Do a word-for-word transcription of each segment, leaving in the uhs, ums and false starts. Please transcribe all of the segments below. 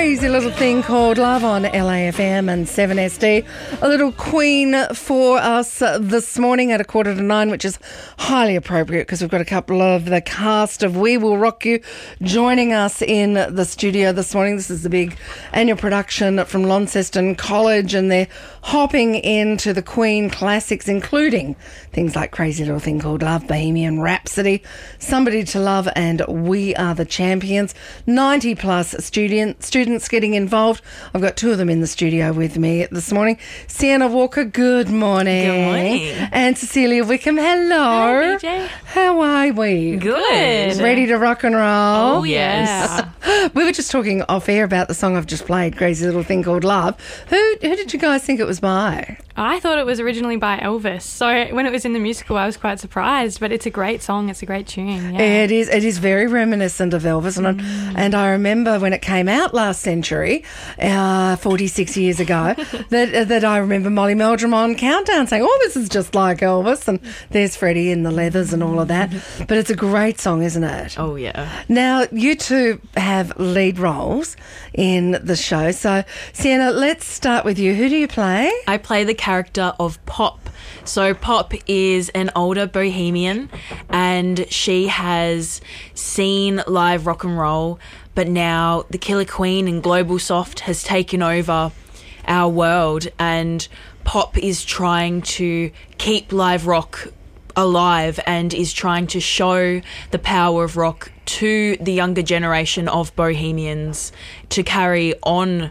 Crazy Little Thing Called Love on L A F M and seven S D. A little Queen for us this morning at a quarter to nine, which is highly appropriate because we've got a couple of the cast of We Will Rock You joining us in the studio this morning. This is the big annual production from Launceston College, and they're hopping into the Queen classics, including things like Crazy Little Thing Called Love, Bohemian Rhapsody, Somebody to Love, and We Are the Champions. ninety plus student, students getting involved. I've got two of them in the studio with me this morning. Sienna Walker, good morning. Good morning. And Cecilia Wickham, hello. Hi, B J. How are we? Good. Ready to rock and roll? Oh, yes. We were just talking off air about the song I've just played, Crazy Little Thing Called Love. Who, who did you guys think it was by? I thought it was originally by Elvis. So when it was in the musical, I was quite surprised. But it's a great song. It's a great tune. Yeah. It is. It is very reminiscent of Elvis, and Mm. I, and I remember when it came out last century, uh, forty-six years ago, that uh, that I remember Molly Meldrum on Countdown saying, "Oh, this is just like Elvis," and there's Freddie in the leathers and all of that. But it's a great song, isn't it? Oh, yeah. Now, you two have lead roles in the show. So, Sienna, let's start with you. Who do you play? I play the character of Pop. So Pop is an older bohemian, and she has seen live rock and roll, but now the Killer Queen and Global Soft has taken over our world, and Pop is trying to keep live rock alive and is trying to show the power of rock to the younger generation of bohemians to carry on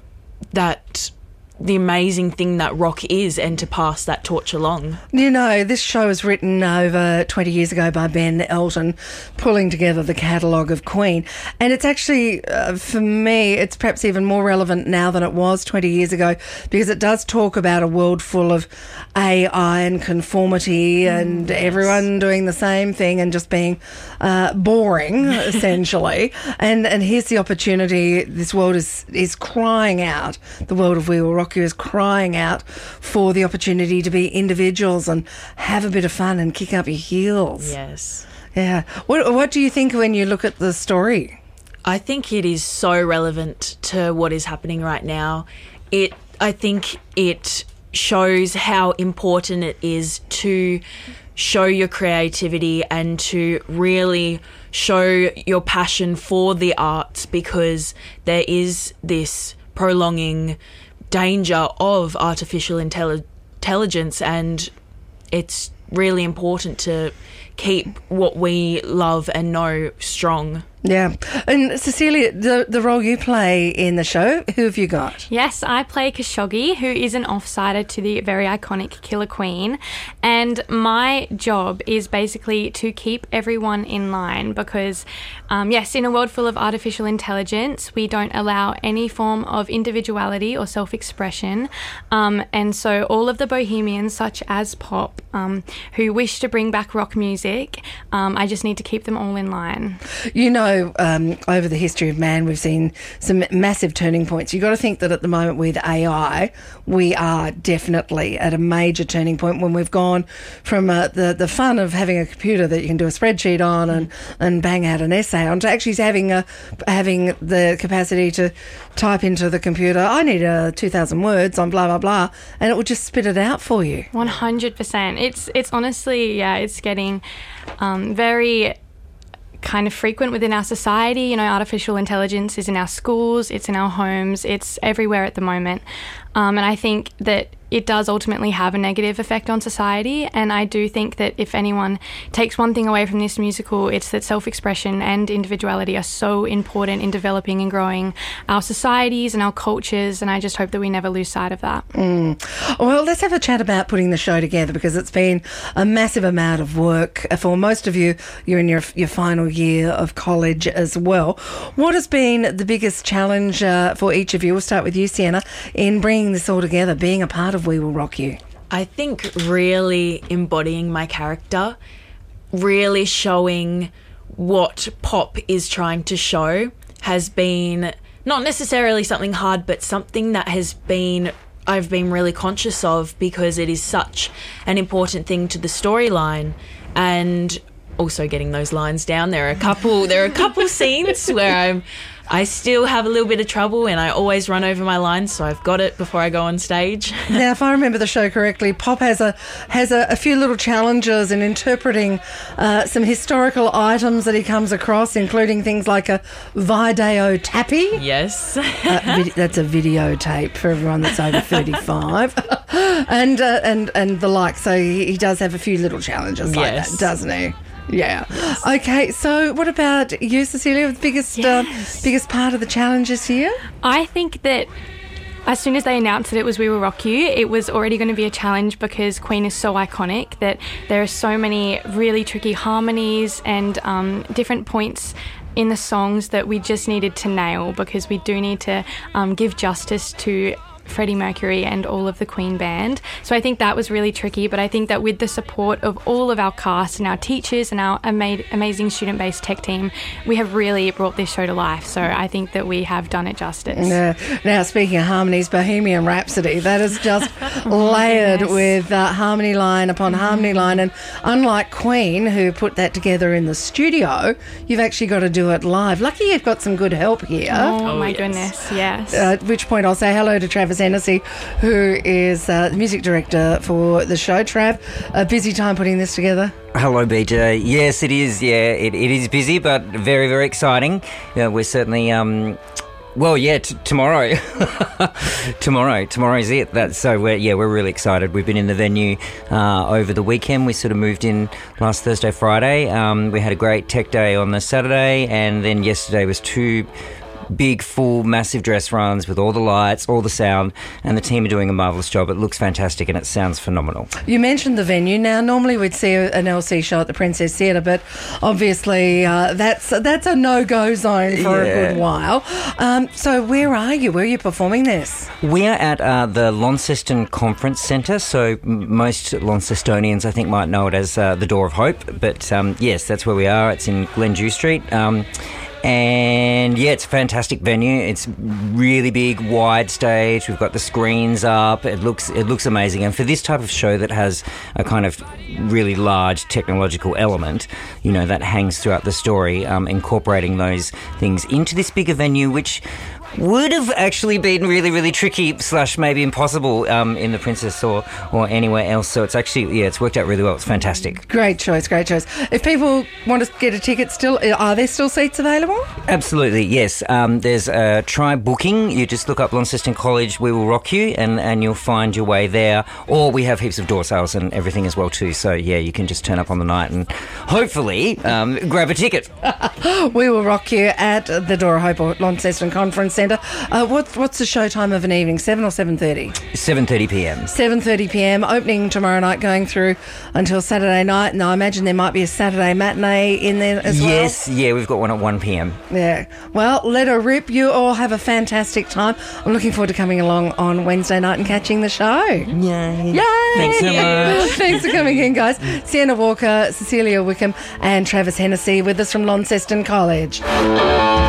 that the amazing thing that rock is and to pass that torch along. You know, this show was written over twenty years ago by Ben Elton, pulling together the catalogue of Queen. And it's actually, uh, for me, it's perhaps even more relevant now than it was twenty years ago, because it does talk about a world full of A I and conformity and yes. everyone doing the same thing and just being uh, boring, essentially. And and here's the opportunity. This world is, is crying out. The world of We Will Rock You is crying out for the opportunity to be individuals and have a bit of fun and kick up your heels. Yes. Yeah. What What do you think when you look at the story? I think it is so relevant to what is happening right now. It, I think it shows how important it is to show your creativity and to really show your passion for the arts, because there is this prolonging danger of artificial intelli- intelligence, and it's really important to keep what we love and know strong. Yeah. And Cecilia, the, the role you play in the show, who have you got? Yes, I play Khashoggi, who is an offsider to the very iconic Killer Queen. And my job is basically to keep everyone in line because, um, yes, in a world full of artificial intelligence, we don't allow any form of individuality or self-expression. Um, and so all of the bohemians, such as Pop, um, who wish to bring back rock music, um, I just need to keep them all in line. You know, Um, over the history of man, we've seen some massive turning points. You've got to think that at the moment with A I, we are definitely at a major turning point when we've gone from uh, the, the fun of having a computer that you can do a spreadsheet on and, and bang out an essay on to actually having a, having the capacity to type into the computer, I need uh, two thousand words on blah, blah, blah, and it will just spit it out for you. one hundred percent. It's, it's honestly, yeah, it's getting um, very kind of frequent within our society. You know, artificial intelligence is in our schools, it's in our homes, it's everywhere at the moment. Um, and I think that it does ultimately have a negative effect on society. And I do think that if anyone takes one thing away from this musical, it's that self-expression and individuality are so important in developing and growing our societies and our cultures. And I just hope that we never lose sight of that. Mm. Well, let's have a chat about putting the show together, because it's been a massive amount of work for most of you. You're in your your final year of college as well. What has been the biggest challenge uh, for each of you? We'll start with you, Sienna, in bringing this all together, being a part of We Will Rock You. I think really embodying my character, really showing what Pop is trying to show has been not necessarily something hard, but something that has been I've been really conscious of, because it is such an important thing to the storyline. And also getting those lines down. There are a couple. There are a couple scenes where I'm. I still have a little bit of trouble, and I always run over my lines, so I've got it before I go on stage. Now, if I remember the show correctly, Pop has a has a, a few little challenges in interpreting uh, some historical items that he comes across, including things like a video tappy. Yes. uh, vid- that's a videotape for everyone that's over thirty-five. and, uh, and, and the like. So he, he does have a few little challenges like Yes. that, doesn't he? Yeah. Okay, so what about you, Cecilia? The biggest, Yes. uh, biggest part of the challenges here? I think that as soon as they announced that it was We Will Rock You, it was already going to be a challenge because Queen is so iconic that there are so many really tricky harmonies and um, different points in the songs that we just needed to nail, because we do need to um, give justice to Freddie Mercury and all of the Queen band. So I think that was really tricky, but I think that with the support of all of our cast and our teachers and our ama- amazing student-based tech team, we have really brought this show to life. So I think that we have done it justice. Yeah. Now, speaking of harmonies, Bohemian Rhapsody, that is just layered goodness. with uh, harmony line upon harmony line. And unlike Queen, who put that together in the studio, you've actually got to do it live. Lucky you've got some good help here. Oh, Oh, my yes. goodness, yes. Uh, at which point I'll say hello to Travis Hennessy, who is uh, the music director for the show. Trav, a busy time putting this together. Hello, B J. Yes, it is. Yeah, it, it is busy, but very, very exciting. Yeah, we're certainly. Um, well, yeah, t- tomorrow. tomorrow. Tomorrow's it. That's so. We're, yeah, we're really excited. We've been in the venue uh, over the weekend. We sort of moved in last Thursday, Friday. Um, we had a great tech day on the Saturday, and then yesterday was two big, full, massive dress runs with all the lights, all the sound, and the team are doing a marvellous job. It looks fantastic and it sounds phenomenal. You mentioned the venue. Now, normally we'd see an L C show at the Princess Theatre, but obviously uh, that's that's a no-go zone for Yeah. a good while. Um, so where are you? Where are you performing this? We are at uh, the Launceston Conference Centre, so m- most Launcestonians I think might know it as uh, the Door of Hope, but um, yes, that's where we are. It's in Glendew Street. Um, And yeah, it's a fantastic venue. It's really big, wide stage. We've got the screens up. It looks it looks amazing. And for this type of show that has a kind of really large technological element, you know, that hangs throughout the story, um, incorporating those things into this bigger venue, which would have actually been really, really tricky slash maybe impossible um, in the Princess or, or anywhere else. So it's actually, yeah, it's worked out really well. It's fantastic. Great choice, great choice. If people want to get a ticket still, are there still seats available? Absolutely, yes. Um, there's a try booking. You just look up Launceston College, We Will Rock You, and, and you'll find your way there. Or we have heaps of door sales and everything as well too. So yeah, you can just turn up on the night and hopefully um, grab a ticket. We Will Rock You at the Door of Hope or Launceston Conference Centre. Uh, what, what's the show time of an evening, seven or seven thirty? seven thirty p m. seven thirty p m, opening tomorrow night, going through until Saturday night. And I imagine there might be a Saturday matinee in there as well. Yes, yeah, we've got one at one p m. Yeah. Well, let her rip. You all have a fantastic time. I'm looking forward to coming along on Wednesday night and catching the show. Yay. Yay! Thanks so much. Thanks for coming in, guys. Sienna Walker, Cecilia Wickham, and Travis Hennessy with us from Launceston College.